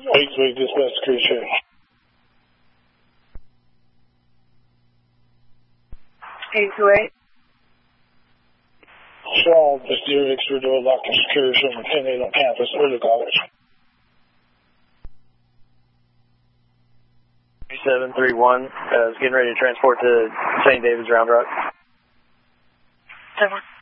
8-3, dispatch to Cruise Church. 828. Swab, the steer extra door locked and secure, showing 10-8 on campus, early college. 731, is getting ready to transport to St. David's Round Rock. 7.